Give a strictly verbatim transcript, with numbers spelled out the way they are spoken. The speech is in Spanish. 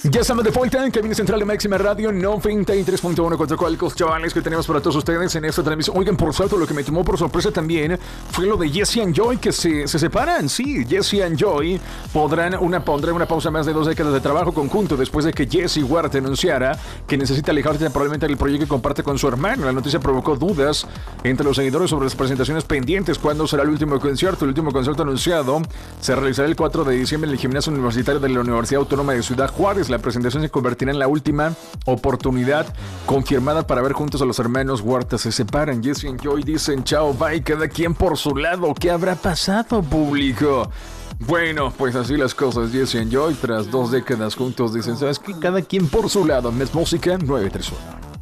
Ya estamos de vuelta en Cabina Central de Máxima Radio noventa y tres punto uno. Contra cualcos chavales que tenemos para todos ustedes en esta transmisión. Oigan, por cierto, lo que me tomó por sorpresa también fue lo de Jesse and Joy, que se, se separan. Sí, Jesse and Joy podrán una, pondrán una pausa más de dos décadas de trabajo conjunto después de que Jesse Ward anunciara que necesita alejarse temporalmente del proyecto que comparte con su hermano. La noticia provocó dudas entre los seguidores sobre las presentaciones pendientes. ¿Cuándo será el último concierto? El último concierto anunciado se realizará el cuatro de diciembre en el gimnasio universitario de la Universidad Autónoma de Ciudad Juárez. La presentación se convertirá en la última oportunidad confirmada para ver juntos a los hermanos Huerta. Se separan. Jesse y Joy dicen chao, bye, cada quien por su lado. ¿Qué habrá pasado, público? Bueno, pues así las cosas. Jesse y Joy, tras dos décadas juntos, dicen, ¿sabes qué? Cada quien por su lado. Mes Música nueve tres uno.